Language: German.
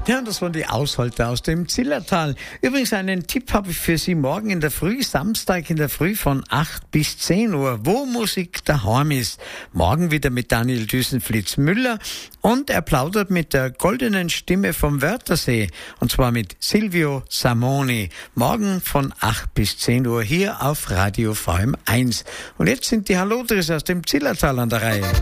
Ja, das waren die Aushalter aus dem Zillertal. Übrigens, einen Tipp habe ich für Sie morgen in der Früh, Samstag in der Früh von 8 bis 10 Uhr, wo Musik daheim ist. Morgen wieder mit Daniel Düsenflitz-Müller und er plaudert mit der goldenen Stimme vom Wörthersee und zwar mit Silvio Samoni. Morgen von 8 bis 10 Uhr hier auf Radio VM1. Und jetzt sind die Hallodris aus dem Zillertal an der Reihe.